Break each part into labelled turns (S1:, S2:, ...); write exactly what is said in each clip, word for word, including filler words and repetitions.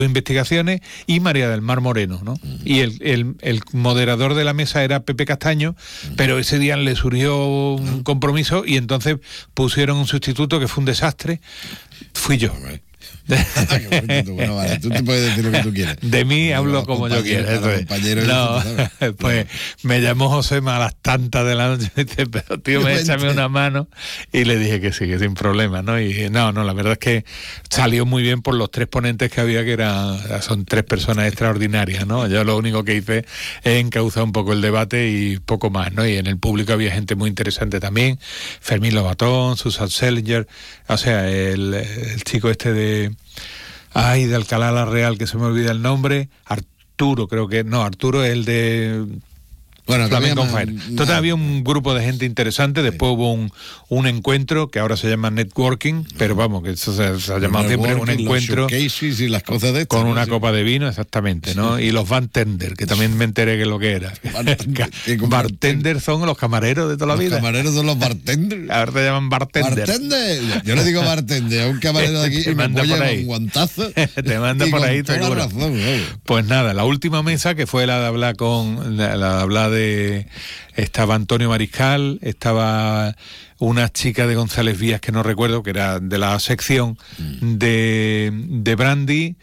S1: Investigaciones y María del Mar Moreno, ¿no? Uh-huh. Y el, el, el moderador de la mesa era Pepe Castaño, uh-huh. pero ese día le surgió un uh-huh. compromiso y entonces pusieron un sustituto que fue un desastre. Fui yo. Uh-huh.
S2: Bueno, vale, tú te puedes decir lo que tú quieras.
S1: De mí bueno, hablo como yo quiera. No, pues me llamó Josema a las tantas de la noche y dice, pero tío, me échame una mano. Y le dije que sí, que sin problema, ¿no? Y no, no, la verdad es que salió muy bien por los tres ponentes que había, que eran, son tres personas extraordinarias, ¿no? Yo lo único que hice es encauzar un poco el debate y poco más, ¿no? Y en el público había gente muy interesante también, Fermín Lobatón, Susan Selinger, o sea, el, el chico este de Ay, de Alcalá la Real, que se me olvida el nombre, Arturo, creo que, no, Arturo es el de
S2: bueno,
S1: Flamenco on Fire. Entonces nah. había un grupo de gente interesante, después sí. hubo un, un encuentro que ahora se llama networking, pero vamos, que eso se, se ha llamado siempre un encuentro
S2: y las cosas de
S1: con una sí. copa de vino, exactamente, ¿no? Sí. Y los bartender, que también me enteré que lo que era. Bartender son los camareros de toda la
S2: los
S1: vida.
S2: Los camareros son los bartenders.
S1: Ahora te llaman bartender.
S2: Bartender. Yo le digo bartender a un camarero de aquí y me apoya un guantazo.
S1: Te manda por ahí, te
S2: toda la razón,
S1: Pues nada, la última mesa, que fue la de hablar con la, la de hablar de estaba Antonio Mariscal, estaba una chica de González Vías que no recuerdo, que era de la sección mm. de, de Brandy,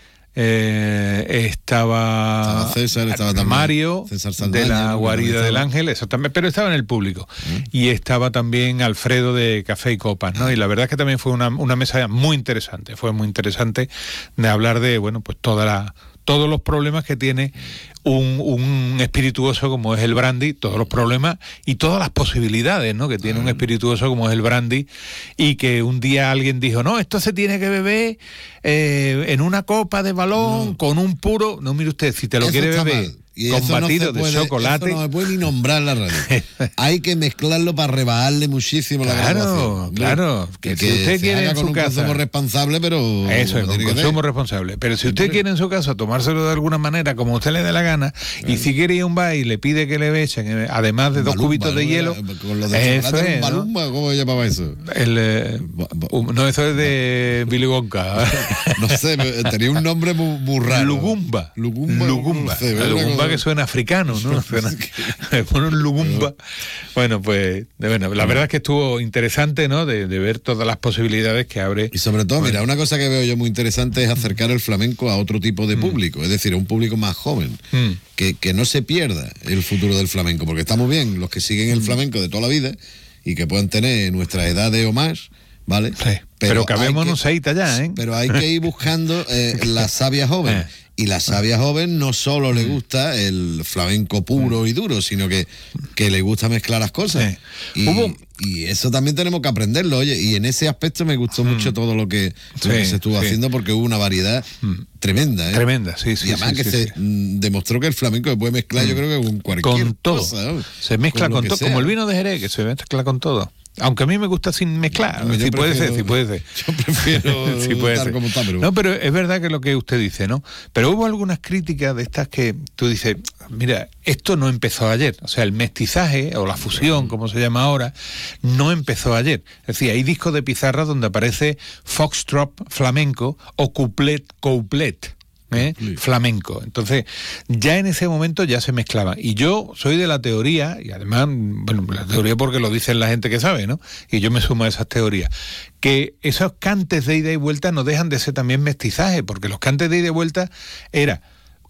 S1: eh, estaba,
S2: estaba César, estaba también
S1: Mario
S2: César Saldaña,
S1: de la guarida del Ángel, eso también, pero estaba en el público, mm. y estaba también Alfredo de Café y Copas, ¿no? Y la verdad es que también fue una, una mesa muy interesante, fue muy interesante de hablar de, bueno, pues toda la todos los problemas que tiene un, un espirituoso como es el brandy, todos los problemas y todas las posibilidades, ¿no?, que tiene un espirituoso como es el brandy, y que un día alguien dijo, no, esto se tiene que beber eh, en una copa de balón, no. con un puro... No, mire usted, si te lo
S2: eso
S1: quiere beber...
S2: Mal. Y con batidos no de chocolate. Eso no se puede ni nombrar la radio. Hay que mezclarlo para rebajarle muchísimo la
S1: graduación. Claro, claro. Que, que si usted quiere en su casa...
S2: consumo responsable, pero...
S1: Eso es, con consumo responsable. Pero si usted quiere en su casa tomárselo de alguna manera, como usted le dé la gana, claro. y si quiere ir a un bar y le pide que le echen, además de dos balumba, cubitos de ¿no? hielo...
S2: Con lo de eso chocolate, es, ¿no? balumba, ¿cómo se llamaba eso?
S1: El, eh, no, eso es de Willy Wonka.
S2: No sé, tenía un nombre muy, muy raro.
S1: Lugumba.
S2: Lugumba.
S1: Lugumba. No sé, Lugumba, que suena africano, ¿no? Suena, pone un lugumba. Bueno, pues, bueno, la verdad es que estuvo interesante, ¿no? De, de ver todas las posibilidades que abre.
S2: Y sobre todo, bueno. mira, una cosa que veo yo muy interesante es acercar el flamenco a otro tipo de mm. público, es decir, a un público más joven, mm. que, que no se pierda el futuro del flamenco, porque estamos bien los que siguen el flamenco de toda la vida y que puedan tener nuestra edad de o más, ¿vale?
S1: Sí, pero, pero cabémonos ahí ya, ¿eh?
S2: Pero hay que ir buscando eh, la savia joven. Eh. Y la savia joven no solo le gusta el flamenco puro y duro, sino que, que le gusta mezclar las cosas. Sí. Y, ¿Hubo? y eso también tenemos que aprenderlo, oye. Y en ese aspecto me gustó mm. mucho todo lo que, sí, lo que se estuvo sí. haciendo, porque hubo una variedad mm. tremenda. ¿eh?
S1: Tremenda, sí, sí.
S2: Y además
S1: sí,
S2: que
S1: sí,
S2: se
S1: sí.
S2: demostró que el flamenco se puede mezclar, mm. yo creo que con cualquier
S1: con todo.
S2: cosa. ¿no?
S1: Se mezcla con, con todo, sea. Como el vino de Jerez, que se mezcla con todo. Aunque a mí me gusta sin mezclar, no, si puede ser, si puede ser.
S2: Yo prefiero
S1: sí puede
S2: estar
S1: ser.
S2: como está, pero...
S1: No, pero es verdad que lo que usted dice, ¿no? Pero hubo algunas críticas de estas que tú dices, mira, esto no empezó ayer. O sea, el mestizaje o la fusión, como se llama ahora, no empezó ayer. Es decir, hay discos de pizarra donde aparece foxtrot flamenco o couplet couplet. ¿Eh? flamenco. Entonces, ya en ese momento ya se mezclaba. Y yo soy de la teoría, y además, bueno, la teoría porque lo dicen la gente que sabe, ¿no? Y yo me sumo a esas teorías, que esos cantes de ida y vuelta no dejan de ser también mestizaje, porque los cantes de ida y vuelta eran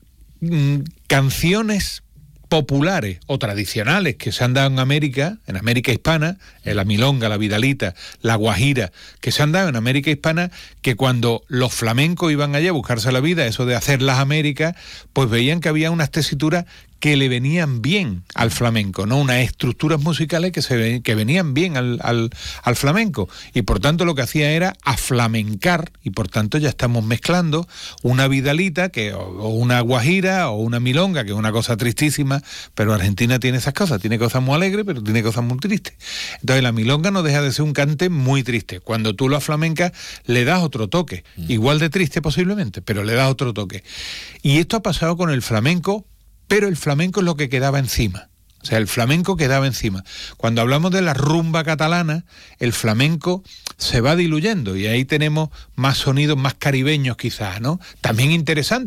S1: mmm, canciones populares o tradicionales que se han dado en América, en América hispana, en la milonga, la vidalita, la guajira, que se han dado en América hispana, que cuando los flamencos iban allá a buscarse la vida, eso de hacer las Américas, pues veían que había unas tesituras que le venían bien al flamenco, ¿no? Unas estructuras musicales que se que venían bien al, al, al flamenco, y por tanto lo que hacía era aflamencar, y por tanto ya estamos mezclando una vidalita que, o, o una guajira o una milonga, que es una cosa tristísima, pero Argentina tiene esas cosas, tiene cosas muy alegres, pero tiene cosas muy tristes. Entonces la milonga no deja de ser un cante muy triste. Cuando tú lo aflamencas, le das otro toque, mm. igual de triste posiblemente, pero le das otro toque. Y esto ha pasado con el flamenco, pero el flamenco es lo que quedaba encima. O sea, el flamenco quedaba encima. Cuando hablamos de la rumba catalana, el flamenco se va diluyendo y ahí tenemos más sonidos más caribeños quizás, ¿no? También interesante.